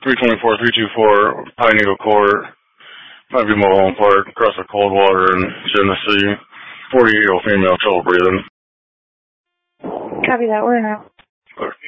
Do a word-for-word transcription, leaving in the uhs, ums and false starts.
three twenty-four, three twenty-four, Pine Eagle Court, might be Mulholland Park, across the Coldwater in Genesee, forty-year-old female, trouble breathing. Copy that, we're out.